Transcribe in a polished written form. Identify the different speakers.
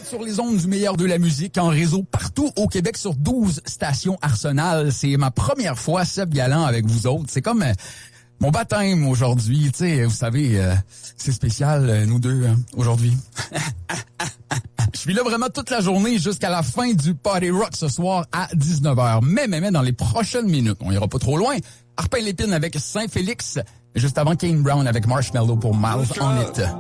Speaker 1: sur les ondes du meilleur de la musique en réseau partout au Québec sur 12 stations Arsenal. C'est ma première fois, Seb Galland, avec vous autres. C'est comme mon baptême aujourd'hui. Tu sais, vous savez, c'est spécial, nous deux, aujourd'hui. Je suis là vraiment toute la journée jusqu'à la fin du Party Rock ce soir à 19h. Mais dans les prochaines minutes, on ira pas trop loin. Arpin Lépine avec Saint-Félix, juste avant Kane Brown avec Marshmello pour Miles on It.